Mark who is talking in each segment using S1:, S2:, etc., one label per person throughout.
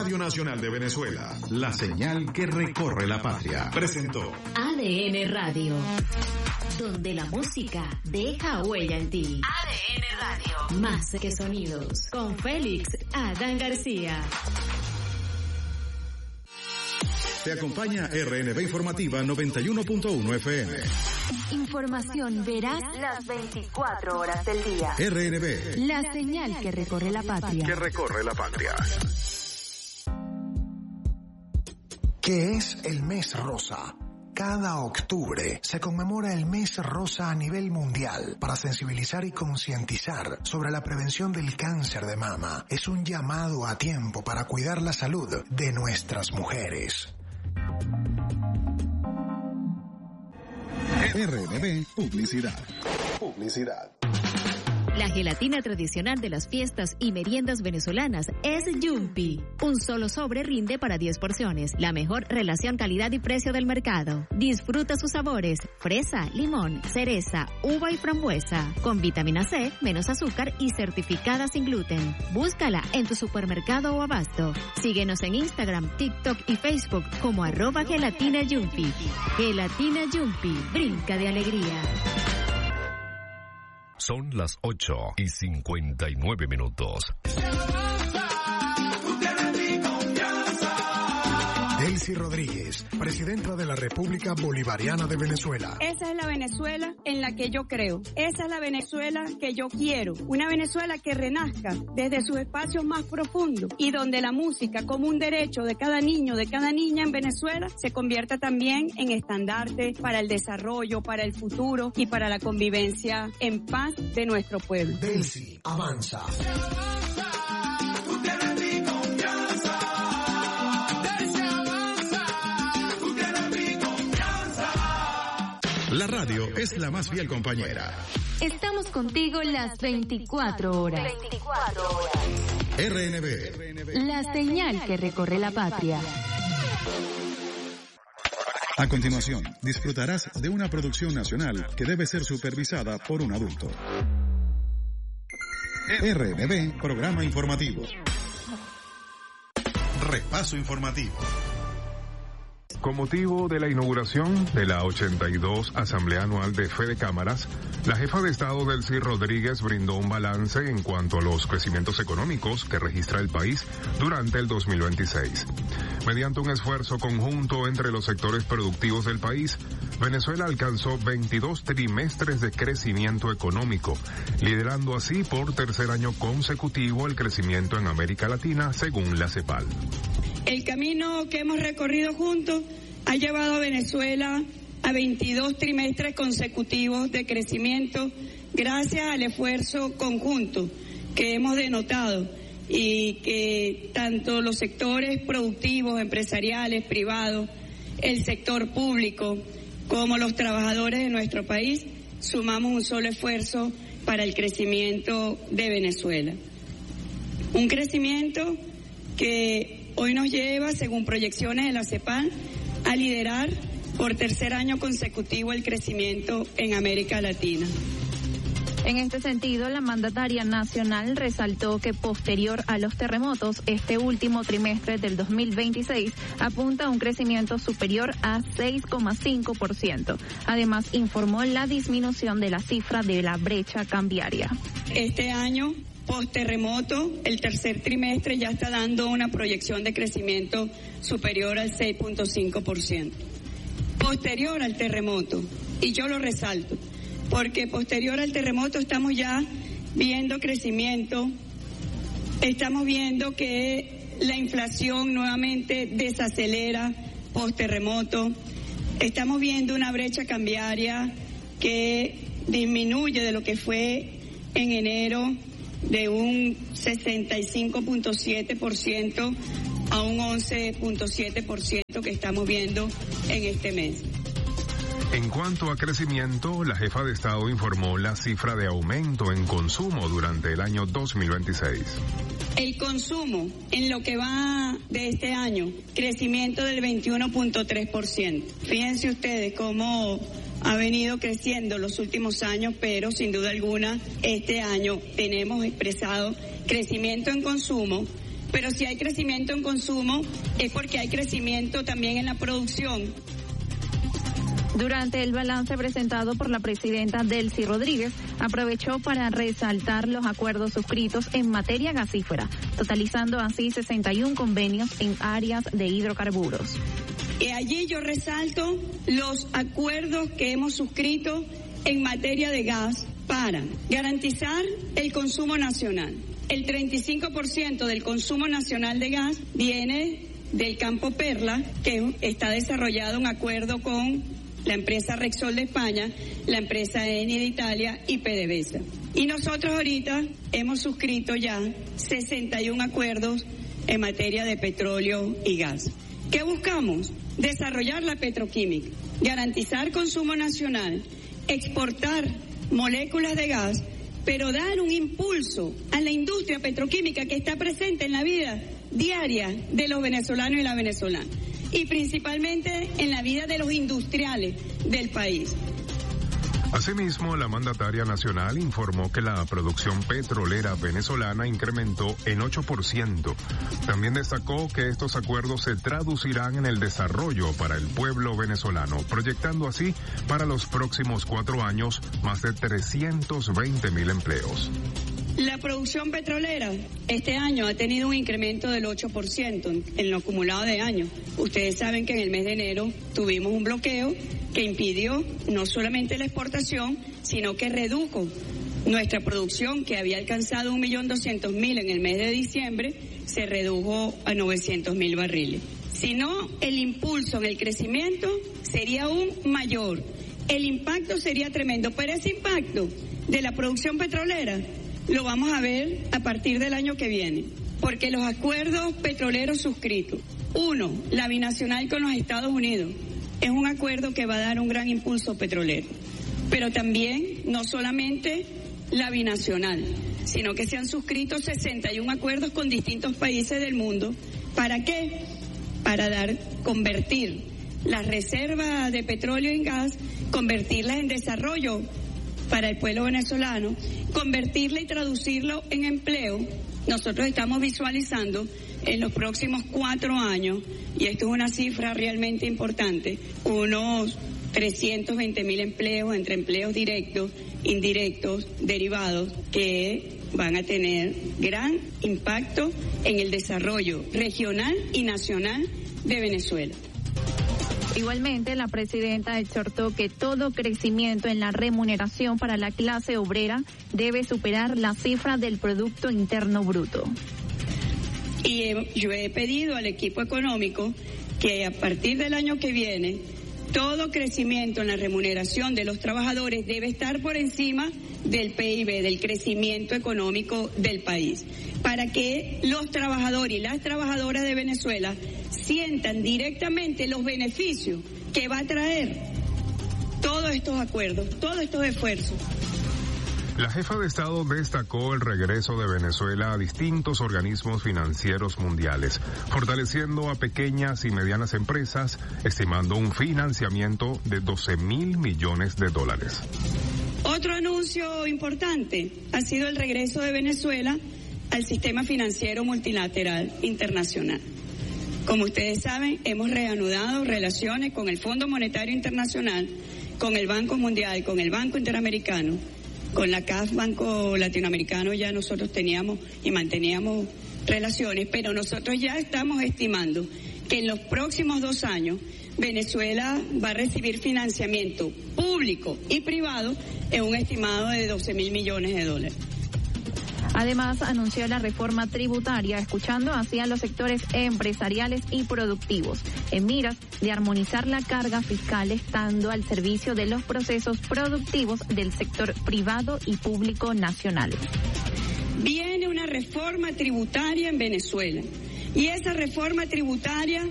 S1: Radio Nacional de Venezuela, la señal que recorre la patria. Presentó
S2: ADN Radio, donde la música deja huella en ti. ADN Radio, más que sonidos, con Félix Adán García.
S1: Te acompaña RNB Informativa 91.1 FM.
S2: Información veraz las 24 horas del día.
S1: RNB,
S2: la señal que recorre la patria.
S1: Que recorre la patria.
S3: ¿Qué es el mes rosa? Cada octubre se conmemora el mes rosa a nivel mundial para sensibilizar y concientizar sobre la prevención del cáncer de mama. Es un llamado a tiempo para cuidar la salud de nuestras mujeres.
S1: RNB Publicidad.
S2: La gelatina tradicional de las fiestas y meriendas venezolanas es Yumpi. Un solo sobre rinde para 10 porciones. La mejor relación calidad y precio del mercado. Disfruta sus sabores: fresa, limón, cereza, uva y frambuesa. Con vitamina C, menos azúcar y certificada sin gluten. Búscala en tu supermercado o abasto. Síguenos en Instagram, TikTok y Facebook como @gelatina Yumpi. Gelatina Yumpi, brinca de alegría.
S4: Son las 8:59.
S3: Delcy Rodríguez, presidenta de la República Bolivariana de Venezuela.
S5: Esa es la Venezuela en la que yo creo. Esa es la Venezuela que yo quiero. Una Venezuela que renazca desde sus espacios más profundos y donde la música, como un derecho de cada niño, de cada niña en Venezuela, se convierta también en estandarte para el desarrollo, para el futuro y para la convivencia en paz de nuestro pueblo.
S3: Delcy, avanza.
S1: La radio es la más fiel compañera.
S2: Estamos contigo las 24 horas.
S1: RNB,
S2: la señal que recorre la patria.
S1: A continuación, disfrutarás de una producción nacional que debe ser supervisada por un adulto. RNB, programa informativo. Repaso informativo.
S6: Con motivo de la inauguración de la 82 Asamblea Anual de Fede Cámaras, la jefa de Estado Delcy Rodríguez brindó un balance en cuanto a los crecimientos económicos que registra el país durante el 2026. Mediante un esfuerzo conjunto entre los sectores productivos del país, Venezuela alcanzó 22 trimestres de crecimiento económico, liderando así por tercer año consecutivo el crecimiento en América Latina, según la CEPAL.
S5: El camino que hemos recorrido juntos ha llevado a Venezuela a 22 trimestres consecutivos de crecimiento gracias al esfuerzo conjunto que hemos denotado y que tanto los sectores productivos, empresariales, privados, el sector público, como los trabajadores de nuestro país, sumamos un solo esfuerzo para el crecimiento de Venezuela. Un crecimiento que hoy nos lleva, según proyecciones de la CEPAL, a liderar por tercer año consecutivo el crecimiento en América Latina.
S7: En este sentido, la mandataria nacional resaltó que posterior a los terremotos, este último trimestre del 2026 apunta a un crecimiento superior a 6,5%. Además, informó la disminución de la cifra de la brecha cambiaria.
S5: Este año, post-terremoto, el tercer trimestre ya está dando una proyección de crecimiento superior al 6,5%. Posterior al terremoto, y yo lo resalto, porque posterior al terremoto estamos ya viendo crecimiento, estamos viendo que la inflación nuevamente desacelera post-terremoto, estamos viendo una brecha cambiaria que disminuye de lo que fue en enero de un 65.7% a un 11.7% que estamos viendo en este mes.
S6: En cuanto a crecimiento, la jefa de Estado informó la cifra de aumento en consumo durante el año 2026.
S5: El consumo en lo que va de este año, crecimiento del 21.3%. Fíjense ustedes cómo ha venido creciendo los últimos años, pero sin duda alguna este año tenemos expresado crecimiento en consumo pero si hay crecimiento en consumo es porque hay crecimiento también en la producción.
S7: Durante el balance presentado por la presidenta Delcy Rodríguez, aprovechó para resaltar los acuerdos suscritos en materia gasífera, totalizando así 61 convenios en áreas de hidrocarburos.
S5: Allí yo resalto los acuerdos que hemos suscrito en materia de gas para garantizar el consumo nacional. El 35% del consumo nacional de gas viene del campo Perla, que está desarrollado un acuerdo con la empresa Repsol de España, la empresa Eni de Italia y PDVSA. Y nosotros ahorita hemos suscrito ya 61 acuerdos en materia de petróleo y gas. ¿Qué buscamos? Desarrollar la petroquímica, garantizar consumo nacional, exportar moléculas de gas, pero dar un impulso a la industria petroquímica que está presente en la vida diaria de los venezolanos y las venezolanas, y principalmente en la vida de los industriales del país.
S6: Asimismo, la mandataria nacional informó que la producción petrolera venezolana incrementó en 8%. También destacó que estos acuerdos se traducirán en el desarrollo para el pueblo venezolano, proyectando así para los próximos 4 años más de 320.000 empleos.
S5: La producción petrolera este año ha tenido un incremento del 8% en lo acumulado de año. Ustedes saben que en el mes de enero tuvimos un bloqueo que impidió no solamente la exportación, sino que redujo nuestra producción, que había alcanzado 1.200.000 en el mes de diciembre, se redujo a 900.000 barriles. Si no, el impulso en el crecimiento sería aún mayor. El impacto sería tremendo, pero ese impacto de la producción petrolera lo vamos a ver a partir del año que viene, porque los acuerdos petroleros suscritos, uno, la binacional con los Estados Unidos, es un acuerdo que va a dar un gran impulso petrolero, pero también no solamente la binacional, sino que se han suscrito 61 acuerdos con distintos países del mundo. ¿Para qué? Para convertir las reservas de petróleo en gas, convertirlas en desarrollo para el pueblo venezolano, convertirlo y traducirlo en empleo. Nosotros estamos visualizando en los próximos 4 años, y esto es una cifra realmente importante, unos 320.000 empleos entre empleos directos, indirectos, derivados, que van a tener gran impacto en el desarrollo regional y nacional de Venezuela.
S7: Igualmente, la presidenta exhortó que todo crecimiento en la remuneración para la clase obrera debe superar la cifra del Producto Interno Bruto.
S5: Y yo he pedido al equipo económico que a partir del año que viene, todo crecimiento en la remuneración de los trabajadores debe estar por encima del PIB, del crecimiento económico del país, para que los trabajadores y las trabajadoras de Venezuela sientan directamente los beneficios que va a traer todos estos acuerdos, todos estos esfuerzos.
S6: La jefa de Estado destacó el regreso de Venezuela a distintos organismos financieros mundiales, fortaleciendo a pequeñas y medianas empresas, estimando un financiamiento de $12.000 millones.
S5: Otro anuncio importante ha sido el regreso de Venezuela al sistema financiero multilateral internacional. Como ustedes saben, hemos reanudado relaciones con el Fondo Monetario Internacional, con el Banco Mundial, con el Banco Interamericano, con la CAF, Banco Latinoamericano. Ya nosotros teníamos y manteníamos relaciones, pero nosotros ya estamos estimando que en los próximos 2 años Venezuela va a recibir financiamiento público y privado en un estimado de $12.000 millones.
S7: Además, anunció la reforma tributaria, escuchando así a los sectores empresariales y productivos, en miras de armonizar la carga fiscal, estando al servicio de los procesos productivos del sector privado y público nacional.
S5: Viene una reforma tributaria en Venezuela, y esa reforma tributaria,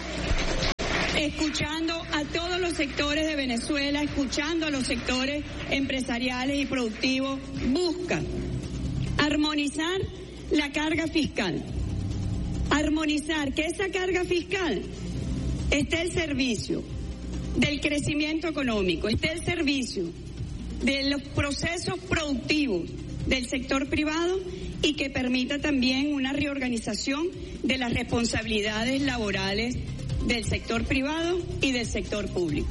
S5: escuchando a todos los sectores de Venezuela, escuchando a los sectores empresariales y productivos, busca armonizar la carga fiscal, armonizar que esa carga fiscal esté al servicio del crecimiento económico, esté al servicio de los procesos productivos del sector privado y que permita también una reorganización de las responsabilidades laborales del sector privado y del sector público.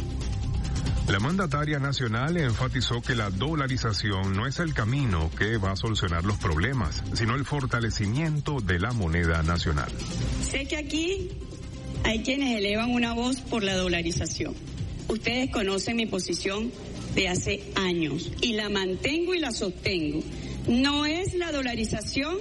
S6: La mandataria nacional enfatizó que la dolarización no es el camino que va a solucionar los problemas, sino el fortalecimiento de la moneda nacional.
S5: Sé que aquí hay quienes elevan una voz por la dolarización. Ustedes conocen mi posición de hace años y la mantengo y la sostengo. No es la dolarización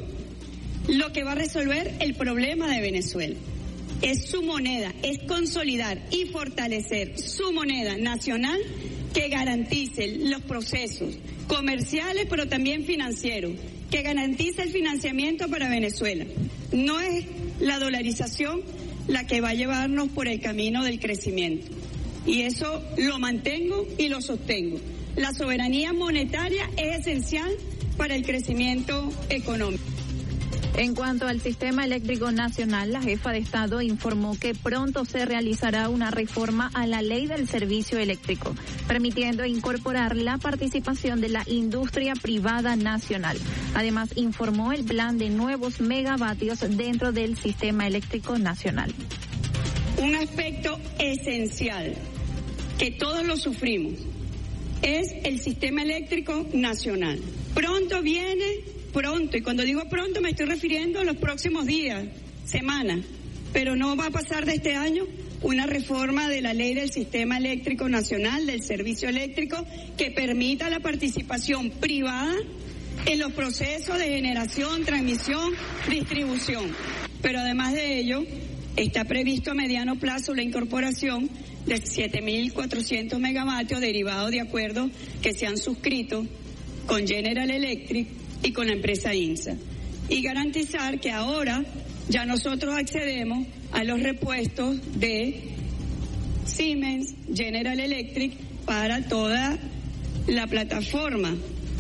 S5: lo que va a resolver el problema de Venezuela. Es su moneda, es consolidar y fortalecer su moneda nacional que garantice los procesos comerciales pero también financieros, que garantice el financiamiento para Venezuela. No es la dolarización la que va a llevarnos por el camino del crecimiento. Y eso lo mantengo y lo sostengo. La soberanía monetaria es esencial para el crecimiento económico.
S7: En cuanto al sistema eléctrico nacional, la jefa de Estado informó que pronto se realizará una reforma a la ley del servicio eléctrico, permitiendo incorporar la participación de la industria privada nacional. Además, informó el plan de nuevos megavatios dentro del sistema eléctrico nacional.
S5: Un aspecto esencial que todos lo sufrimos es el sistema eléctrico nacional. Pronto viene, y cuando digo pronto me estoy refiriendo a los próximos días, semanas, pero no va a pasar de este año una reforma de la ley del sistema eléctrico nacional, del servicio eléctrico, que permita la participación privada en los procesos de generación, transmisión, distribución. Pero además de ello, está previsto a mediano plazo la incorporación de 7.400 megavatios derivados de acuerdos que se han suscrito con General Electric y con la empresa INSA. Y garantizar que ahora ya nosotros accedemos a los repuestos de Siemens, General Electric para toda la plataforma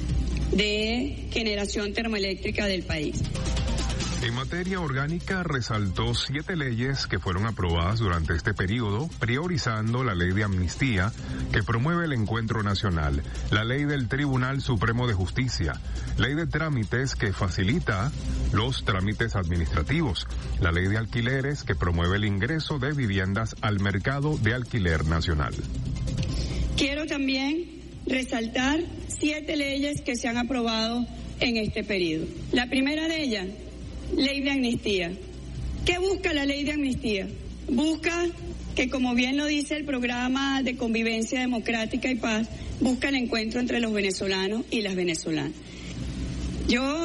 S5: de generación termoeléctrica del país.
S6: En materia orgánica, resaltó 7 leyes que fueron aprobadas durante este periodo, priorizando la ley de amnistía, que promueve el encuentro nacional, la ley del Tribunal Supremo de Justicia, ley de trámites que facilita los trámites administrativos, la ley de alquileres que promueve el ingreso de viviendas al mercado de alquiler nacional.
S5: Quiero también resaltar 7 leyes que se han aprobado en este periodo. La primera de ellas, ley de amnistía. ¿Qué busca la ley de amnistía? Busca que, como bien lo dice el programa de convivencia democrática y paz, busca el encuentro entre los venezolanos y las venezolanas. Yo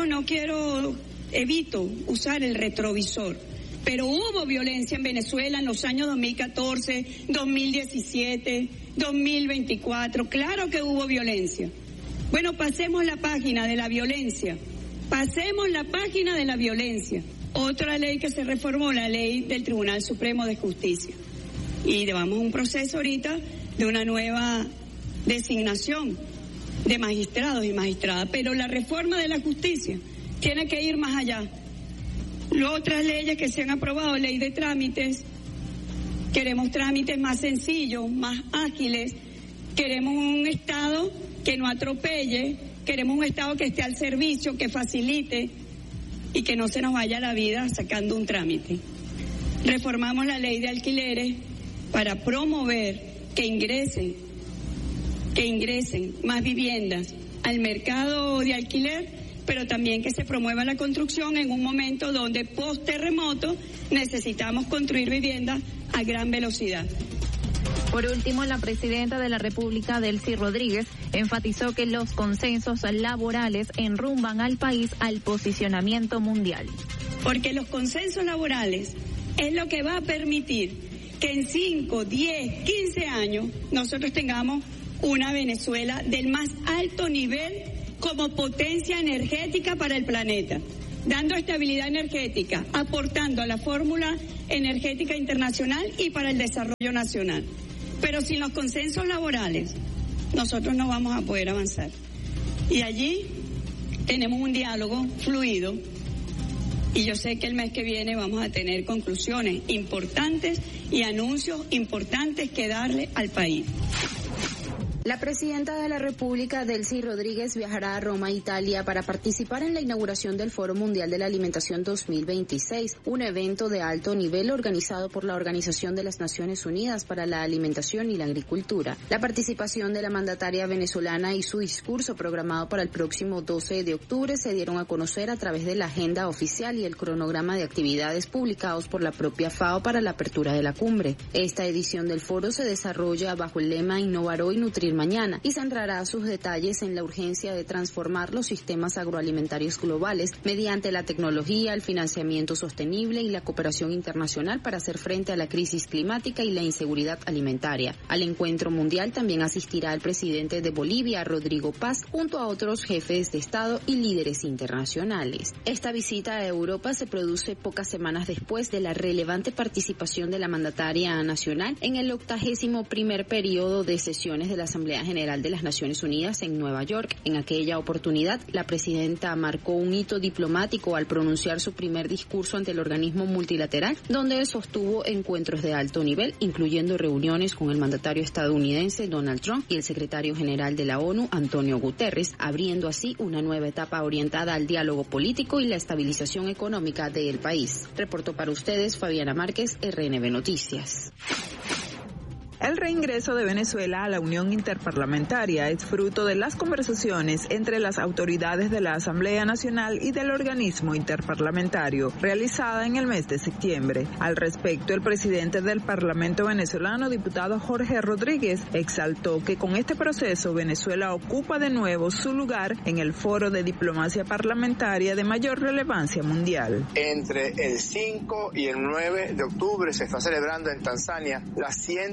S5: evito usar el retrovisor, pero hubo violencia en Venezuela en los años 2014, 2017, 2024. Claro que hubo violencia. Bueno, pasemos la página de la violencia. Pasemos la página de la violencia. Otra ley que se reformó, la ley del Tribunal Supremo de Justicia. Y llevamos un proceso ahorita de una nueva designación de magistrados y magistradas. Pero la reforma de la justicia tiene que ir más allá. Otras leyes que se han aprobado, ley de trámites. Queremos trámites más sencillos, más ágiles. Queremos un Estado que no atropelle. Queremos un Estado que esté al servicio, que facilite y que no se nos vaya la vida sacando un trámite. Reformamos la ley de alquileres para promover que ingresen más viviendas al mercado de alquiler, pero también que se promueva la construcción en un momento donde post terremoto necesitamos construir viviendas a gran velocidad.
S7: Por último, la presidenta de la República, Delcy Rodríguez, enfatizó que los consensos laborales enrumban al país al posicionamiento mundial.
S5: Porque los consensos laborales es lo que va a permitir que en 5, 10, 15 años nosotros tengamos una Venezuela del más alto nivel como potencia energética para el planeta, dando estabilidad energética, aportando a la fórmula energética internacional y para el desarrollo nacional. Pero sin los consensos laborales, nosotros no vamos a poder avanzar. Y allí tenemos un diálogo fluido y yo sé que el mes que viene vamos a tener conclusiones importantes y anuncios importantes que darle al país.
S4: La presidenta de la República, Delcy Rodríguez, viajará a Roma, Italia, para participar en la inauguración del Foro Mundial de la Alimentación 2026, un evento de alto nivel organizado por la Organización de las Naciones Unidas para la Alimentación y la Agricultura. La participación de la mandataria venezolana y su discurso programado para el próximo 12 de octubre se dieron a conocer a través de la agenda oficial y el cronograma de actividades publicados por la propia FAO para la apertura de la cumbre. Esta edición del foro se desarrolla bajo el lema Innovar hoy, nutrir mañana y centrará sus detalles en la urgencia de transformar los sistemas agroalimentarios globales mediante la tecnología, el financiamiento sostenible y la cooperación internacional para hacer frente a la crisis climática y la inseguridad alimentaria. Al encuentro mundial también asistirá el presidente de Bolivia, Rodrigo Paz, junto a otros jefes de Estado y líderes internacionales. Esta visita a Europa se produce pocas semanas después de la relevante participación de la mandataria nacional en el 81º periodo de sesiones de la Asamblea General de las Naciones Unidas en Nueva York. En aquella oportunidad, la presidenta marcó un hito diplomático al pronunciar su primer discurso ante el organismo multilateral, donde sostuvo encuentros de alto nivel, incluyendo reuniones con el mandatario estadounidense Donald Trump y el secretario general de la ONU, Antonio Guterres, abriendo así una nueva etapa orientada al diálogo político y la estabilización económica del país. Reportó para ustedes Fabiana Márquez, RNB Noticias.
S8: El reingreso de Venezuela a la Unión Interparlamentaria es fruto de las conversaciones entre las autoridades de la Asamblea Nacional y del organismo interparlamentario, realizada en el mes de septiembre. Al respecto, el presidente del Parlamento venezolano, diputado Jorge Rodríguez, exaltó que con este proceso Venezuela ocupa de nuevo su lugar en el foro de diplomacia parlamentaria de mayor relevancia mundial.
S9: Entre el 5 y el 9 de octubre se está celebrando en Tanzania la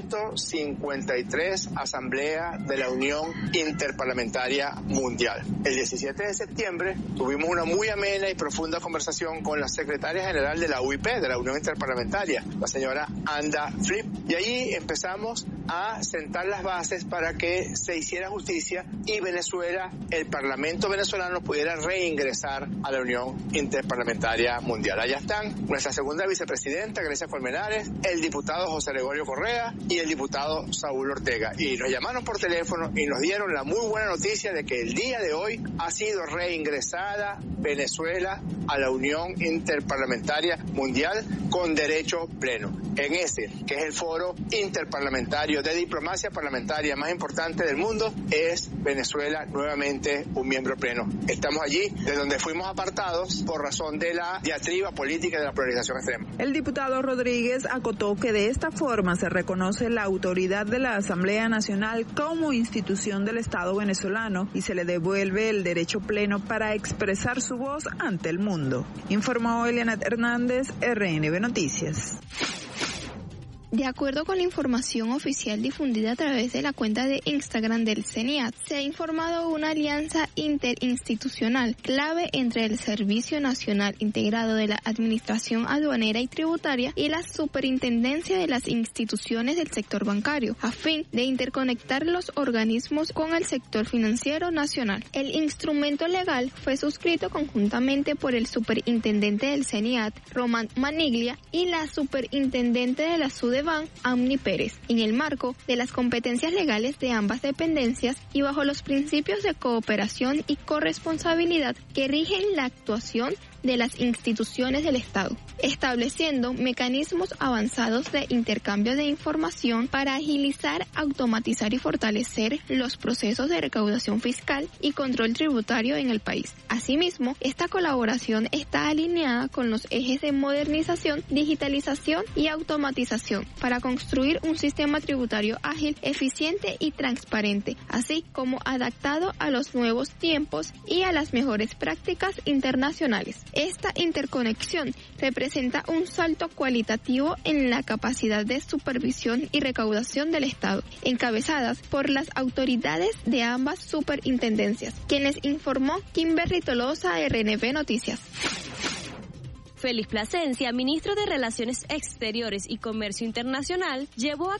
S9: 153 Asamblea de la Unión Interparlamentaria Mundial. El 17 de septiembre tuvimos una muy amena y profunda conversación con la secretaria general de la UIP, de la Unión Interparlamentaria, la señora Anda Flip, y allí empezamos a sentar las bases para que se hiciera justicia y Venezuela, el Parlamento venezolano, pudiera reingresar a la Unión Interparlamentaria Mundial. Allá están nuestra segunda vicepresidenta, Grecia Colmenares, el diputado José Gregorio Correa y el diputado Saúl Ortega. Y nos llamaron por teléfono y nos dieron la muy buena noticia de que el día de hoy ha sido reingresada Venezuela a la Unión Interparlamentaria Mundial con derecho pleno. En ese, que es el foro interparlamentario de diplomacia parlamentaria más importante del mundo, es Venezuela nuevamente un miembro pleno. Estamos allí de donde fuimos apartados por razón de la diatriba política y de la polarización extrema.
S8: El diputado Rodríguez acotó que de esta forma se reconoce la autoridad de la Asamblea Nacional como institución del Estado venezolano y se le devuelve el derecho pleno para expresar su voz ante el mundo. Informó Eliana Hernández, RNB Noticias.
S10: De acuerdo con la información oficial difundida a través de la cuenta de Instagram del CENIAT, se ha informado una alianza interinstitucional clave entre el Servicio Nacional Integrado de la Administración Aduanera y Tributaria y la Superintendencia de las Instituciones del Sector Bancario, a fin de interconectar los organismos con el sector financiero nacional. El instrumento legal fue suscrito conjuntamente por el superintendente del CENIAT, Román Maniglia, y la superintendente de la SUDEBAN, Amni Pérez, en el marco de las competencias legales de ambas dependencias y bajo los principios de cooperación y corresponsabilidad que rigen la actuación de las instituciones del Estado, estableciendo mecanismos avanzados de intercambio de información para agilizar, automatizar y fortalecer los procesos de recaudación fiscal y control tributario en el país. Asimismo, esta colaboración está alineada con los ejes de modernización, digitalización y automatización para construir un sistema tributario ágil, eficiente y transparente, así como adaptado a los nuevos tiempos y a las mejores prácticas internacionales. Esta interconexión representa un salto cualitativo en la capacidad de supervisión y recaudación del Estado, encabezadas por las autoridades de ambas superintendencias, quienes informó Kimberly Tolosa, RNB Noticias.
S11: Félix Plasencia, ministro de Relaciones Exteriores y Comercio Internacional, llevó a